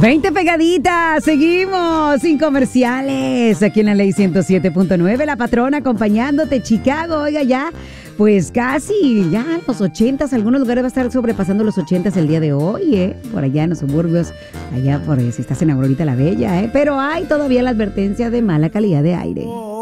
20 pegaditas, seguimos sin comerciales, aquí en la Ley 107.9, La Patrona acompañándote, Chicago, oiga ya, pues casi ya los 80s, algunos lugares va a estar sobrepasando los 80s el día de hoy, por allá en los suburbios, allá por si estás en Aurorita la Bella, pero hay todavía la advertencia de mala calidad de aire.